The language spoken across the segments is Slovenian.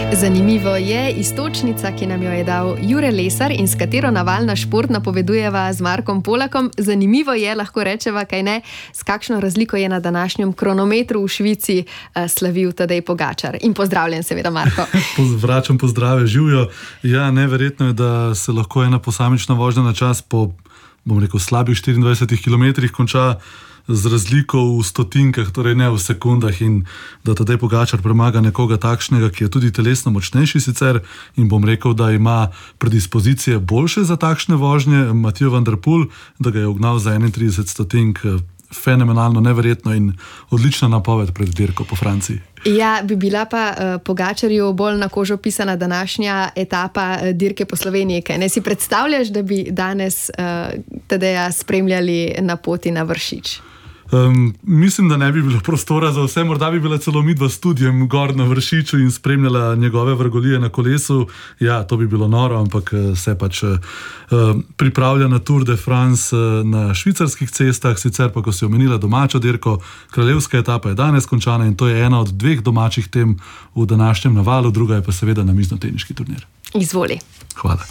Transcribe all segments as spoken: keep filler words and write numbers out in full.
Zanimivo je istočnica, ki nam jo je dal Jure Lesar in s katero Naval na šport napovedujeva z Markom Polakom. Zanimivo je, lahko rečeva, kaj ne, s kakšno razliko je na današnjem kronometru v Švici uh, slavil Tadej Pogačar. In pozdravljen seveda, Marko. Vračam pozdrave, živjo. Ja, neverjetno je, da se lahko ena posamična vožnja na čas po, bom rekel, slabih štiriindvajsetih kilometrih konča z razliko v stotinkah, torej ne v sekundah, in da Tadej Pogačar premaga nekoga takšnega, ki je tudi telesno močnejši sicer, in bom rekel, da ima predispozicije boljše za takšne vožnje, Mathieu van der Poel, da ga je ugnal za enaintrideset stotink, fenomenalno, neverjetno in odlična napoved pred dirko po Franciji. Ja, bi bila pa uh, Pogačarju bolj na kožo pisana današnja etapa uh, dirke po Sloveniji. Kaj ne si predstavljaš, da bi danes uh, Tadeja spremljali na poti na Vršič? Um, mislim, da ne bi bilo prostora za vse, morda bi bila celo midva studijem gor na Vršiču in spremljala njegove vrgolije na kolesu. Ja, to bi bilo noro, ampak se pač uh, pripravlja na Tour de France uh, na švicarskih cestah, sicer pa, ko si omenila domačo dirko, kraljevska etapa je danes končana in to je ena od dveh domačih tem v današnjem Navalu, druga je pa seveda namiznoteniški turnir. Izvoli. Hvala.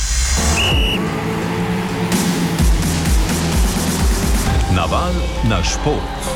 Naval na šport.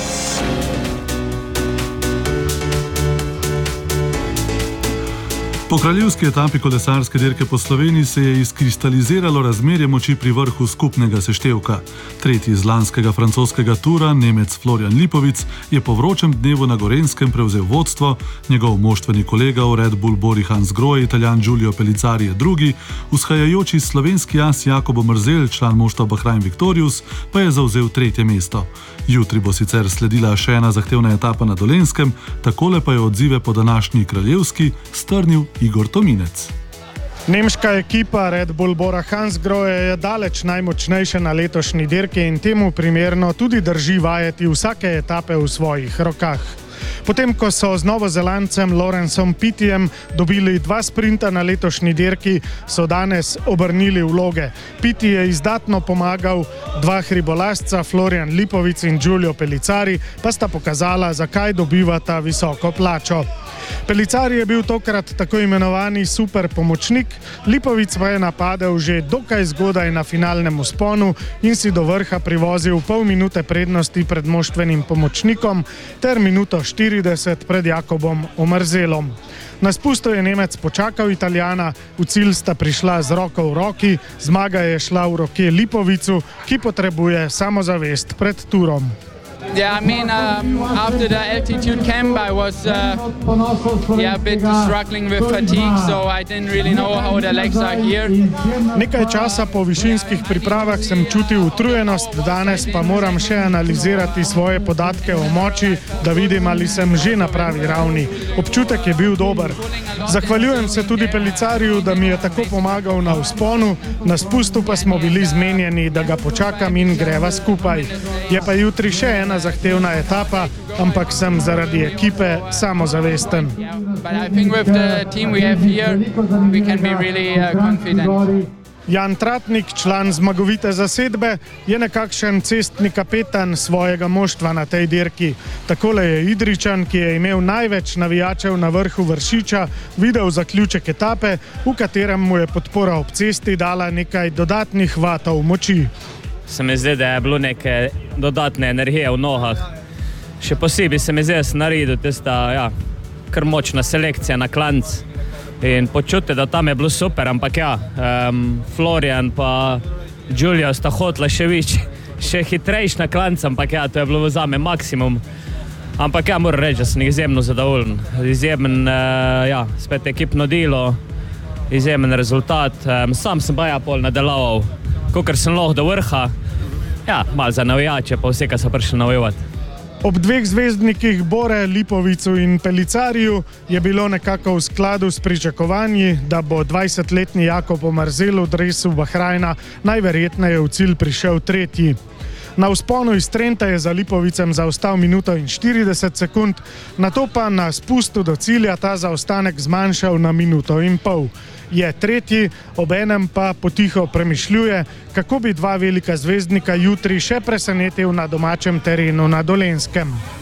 Po kraljevski etapi kolesarske dirke po Sloveniji se je izkristaliziralo razmerje moči pri vrhu skupnega seštevka. Tretji iz lanskega francoskega tura, Nemec Florian Lipovic, je po vročem dnevu na Gorenjskem prevzel vodstvo, njegov moštveni kolega v Red Bull Bori Hansgrohe, Italijan Giulio Pellicari je drugi, vzhajajoči slovenski as Jakob Omerzel, član moštva Bahrain Victorious, pa je zavzel tretje mesto. Jutri bo sicer sledila še ena zahtevna etapa na Dolenjskem, takole pa je odzive po današnji kraljevski strnil Igor Tominec. Nemška ekipa Red Bull Bora Hansgrohe je daleč najmočnejša na letošnji dirki in temu primerno tudi drži vajeti vsake etape v svojih rokah. Potem, ko so z Novozelandcem Lawrencem Pittyjem dobili dva sprinta na letošnji dirki, so danes obrnili vloge. Pitty je izdatno pomagal, dva hribolazca, Florian Lipovic in Giulio Pellicari, pa sta pokazala, zakaj dobivata visoko plačo. Pellicari je bil tokrat tako imenovani super pomočnik, Lipovic pa je napadel že dokaj zgodaj na finalnem vzponu in si do vrha privozil pol minute prednosti pred moštvenim pomočnikom ter minuto štirideset pred Jakobom Omerzelom. Na spustu je Nemec počakal Italijana, v cilj sta prišla z roko v roki, zmaga je šla v roke Lipovicu, ki potrebuje samozavest pred turom. Yeah, I mean, um, after the altitude camp, I was uh, yeah, a bit struggling with fatigue, so I didn't really know how the legs are here. Nekaj časa po višinskih pripravah sem čutil utrujenost, danes pa moram še analizirati svoje podatke o moči, da vidim, ali sem že na pravi ravni. Občutek je bil dober. Zahvaljujem se tudi Pellicariju, da mi je tako pomagal na vzponu, na spustu pa smo bili zmenjeni, da ga počakam in greva skupaj. Je pa jutri še ena zahtevna etapa, ampak sem zaradi ekipe samozavesten. Jan Tratnik, član zmagovite zasedbe, je nekakšen cestni kapetan svojega moštva na tej dirki. Takole je Idrijčan, ki je imel največ navijačev na vrhu Vršiča, videl zaključek etape, v katerem mu je podpora ob cesti dala nekaj dodatnih vatov moči. Se mi zdi, da je bilo neke dodatne energije v nogah. Še posebej se mi zdi, da sem naredil tista, ja, kar močna selekcija na klanc. In počuti, da tam je bilo super, ampak ja, um, Florian pa Giulio sta hotla še več, še hitrejš na klanc, ampak ja, to je bilo zame maksimum. Ampak ja, moram reči, da sem izjemno zadovoljen. Izjemen, uh, ja, spet ekipno delo, izjemen rezultat. Um, sam sem pa ja pol nadaloval, kakor sem lahko do vrha, ja, malo za navijače, pa vse, kar so prišli navijati. Ob dveh zvezdnikih Bore, Lipovicu in Pellicariju je bilo nekako v skladu s pričakovanji, da bo dvajsetletni Jakob Omerzel v dresu Bahraina najverjetneje v cilj prišel tretji. Na vzponu iz Trenta je za Lipovicem zaostal minuto in štirideset sekund, nato pa na spustu do cilja ta zaostanek zmanjšal na minuto in pol. Je tretji, obenem pa potiho premišljuje, kako bi dva velika zvezdnika jutri še presenetil na domačem terenu na Dolenjskem.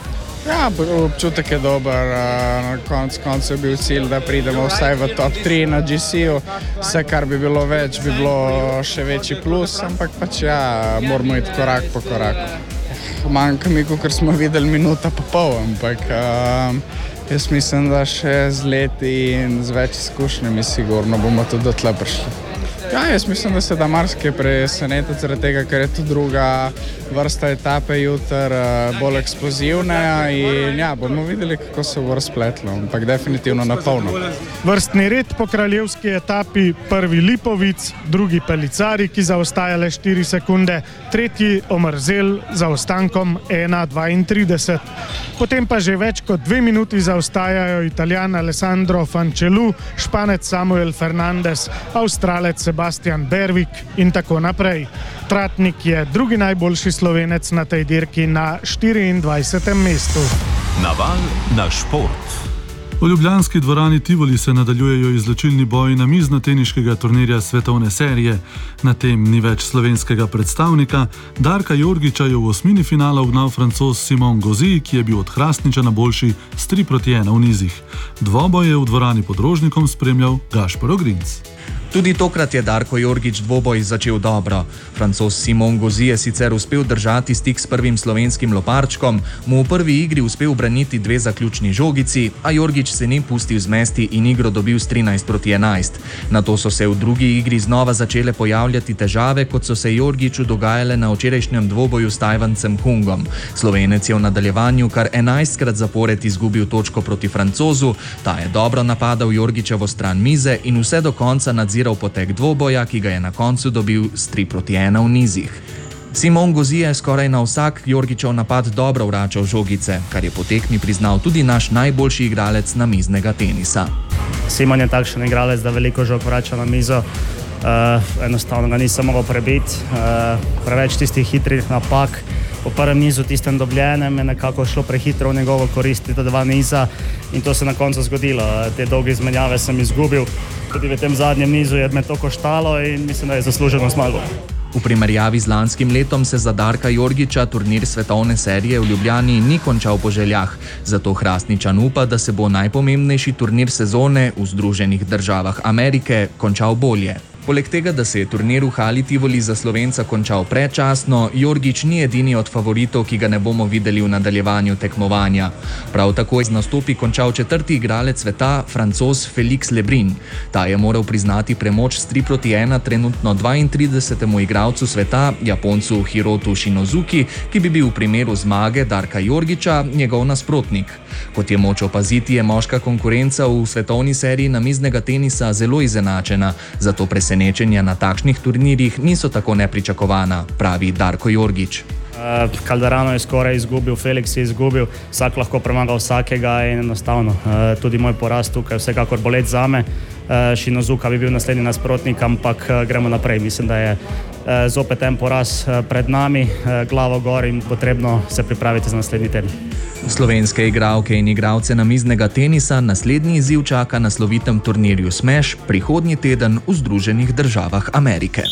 Ja, občutek je dober, na koncu koncev je bil cilj, da pridemo vsaj v top tri na G C-ju. Vse, kar bi bilo več, bi bilo še večji plus, ampak pač ja, moramo iti korak po koraku. Manjka mi, kot smo videli, minuta pa pol, ampak um, jaz mislim, da še z leti in z več izkušnjami sigurno bomo tudi dotle prišli. Ja, jaz mislim, da se da marsikaj presenetiti zaradi tega, ker je to druga vrsta etape jutri, bolj eksplozivne in ja, bomo videli, kako se bo razpletlo, ampak definitivno na polno. Vrstni red po kraljevski etapi, prvi Lipovic, drugi Pelicari, ki zaostaja le štiri sekunde, tretji Omerzel za ostankom ena dvaintrideset. Potem pa že več kot dve minuti zaostajajo Italijan Alessandro Fancelu, Španec Samuel Fernandez, Avstralec Sebastian Bervik in tako naprej. Tratnik je drugi najboljši Slovenec na tej dirki na štiriindvajsetem mestu. Naval na šport. V ljubljanski dvorani Tivoli se nadaljujejo izločilni boji namiznoteniškega turnirja svetovne serije. Na tem ni več slovenskega predstavnika. Darka Jorgiča je v osmini finala ugnal Francoz Simon Gauzy, ki je bil od Hrastničana boljši s tri proti ena v nizih. Dvoboj je v dvorani pod Rožnikom spremljal Gašper Ogrinc. Tudi tokrat je Darko Jorgič dvoboj začel dobro. Francoz Simon Gauzy je sicer uspel držati stik s prvim slovenskim loparčkom, mu v prvi igri uspel braniti dve zaključni žogici, a Jorgič se ni pustil zmesti in igro dobil s trinajst proti enajst. Nato so se v drugi igri znova začele pojavljati težave, kot so se Jorgiču dogajale na včerajšnjem dvoboju s Tajvancem Hungom. Slovenec je v nadaljevanju kar enajstkrat zapored izgubil točko proti Francozu, ta je dobro napadal Jorgičevo stran mize in vse do konca nadziral potek dvoboja, ki ga je na koncu dobil s tri proti ena v nizih. Simon Gauzy je skoraj na vsak Jorgičev napad dobro vračal žogice, kar je po tekmi priznal tudi naš najboljši igralec namiznega tenisa. Simon je takšen igralec, da veliko žog vrača na mizo. Uh, enostavno ga nisem mogel prebiti. Uh, preveč tistih hitrih napak. Po prvem nizu, tistem dobljenem, je nekako šlo prehitro v njegovo korist, ta dva niza, in to se na koncu zgodilo. Te dolge izmenjave sem izgubil, tudi v tem zadnjem nizu je me to koštalo in mislim, da je zasluženo zmago. V primerjavi z lanskim letom se za Darka Jorgiča turnir svetovne serije v Ljubljani ni končal po željah, zato Hrastničan upa, da se bo najpomembnejši turnir sezone v Združenih državah Amerike končal bolje. Poleg tega, da se je turnir v hali Tivoli za Slovenca končal predčasno, Jorgič ni edini od favoritov, ki ga ne bomo videli v nadaljevanju tekmovanja. Prav tako je z nastopi končal četrti igralec sveta, Francoz Félix Lebrun. Ta je moral priznati premoč s tri proti ena trenutno dvaintridesetemu igralcu sveta, Japoncu Hirotu Shinozuki, ki bi bil v primeru zmage Darka Jorgiča njegov nasprotnik. Kot je moč opaziti, je moška konkurenca v svetovni seriji namiznega tenisa zelo izenačena, zato presenečenja na takšnih turnirjih niso tako nepričakovana, pravi Darko Jorgič. Uh, Calderano je skoraj izgubil, Felix je izgubil, vsak lahko premaga vsakega in enostavno. Uh, tudi moj poraz tukaj vsekakor bolet zame. Uh, Shinozuka bi bil naslednji nasprotnik, ampak uh, gremo naprej. Mislim, da je uh, zopet en poraz uh, pred nami, uh, glavo gor in potrebno se pripraviti za naslednji teden. Slovenske igralke in igralce namiznega tenisa naslednji izziv čaka na slovitem turnirju Smash prihodnji teden v Združenih državah Amerike.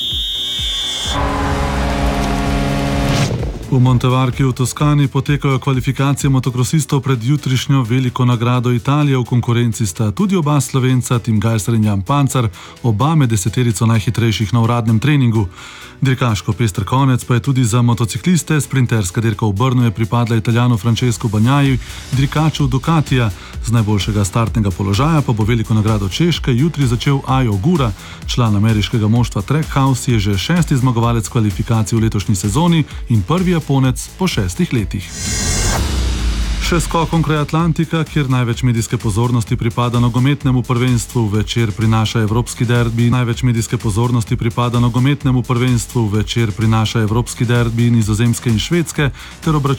V Montevarki v Toskani potekajo kvalifikacije motokrosistov pred jutrišnjo veliko nagrado Italije. V konkurenci sta tudi oba Slovenca, Tim Gajser in Jan Pancar, oba med deseterico najhitrejših na uradnem treningu. Dirkaško pester konec pa je tudi za motocikliste. Sprinterska dirka v Brnu je pripadla Italijanu Francescu Bagnaji, dirkaču Ducatija. Z najboljšega startnega položaja pa bo veliko nagrado Češke jutri začel Ajo Gura. Član ameriškega moštva Trackhouse je že šesti zmagovalec kvalifikacij v letošnji sezoni in prvi Japonec po šestih letih. Še skokom kraj Atlantika, kjer največ medijske pozornosti pripada nogometnemu prvenstvu, večer prinaša evropski derbi. Največ medijske pozornosti pripada nogometnemu prvenstvu, večer prinaša evropski derbi Nizozemske in Švedske ter obračun